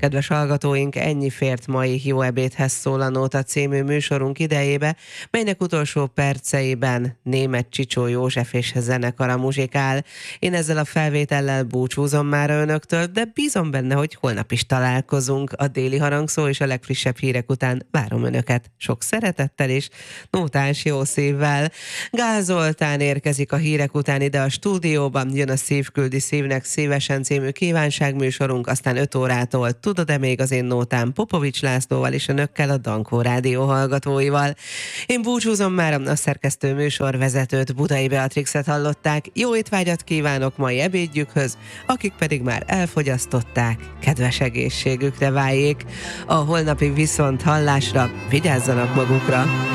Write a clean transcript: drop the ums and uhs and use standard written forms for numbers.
Kedves hallgatóink, ennyi fért mai Jó ebédhez szól a Nóta című műsorunk idejébe, melynek utolsó perceiben Németh Csicsó József és zenekara muzsikál. Én ezzel a felvétellel búcsúzom már önöktől, de bízom benne, hogy holnap is találkozunk. A déli harangszó és a legfrissebb hírek után várom önöket sok szeretettel és nótás jó szívvel. Gál Zoltán érkezik a hírek után ide a stúdióban, jön a Szív küldi szívnek szívesen című kívánságműsorunk, aztán 5 órától Tudod-e még az én nótám Popovics Lászlóval és önökkel, a Dankó Rádió hallgatóival. Én búcsúzom már, a szerkesztő műsorvezetőt, Budai Beatrixet hallották. Jó étvágyat kívánok mai ebédjükhöz, akik pedig már elfogyasztották, kedves egészségükre váljék. A holnapi viszont hallásra, vigyázzanak magukra!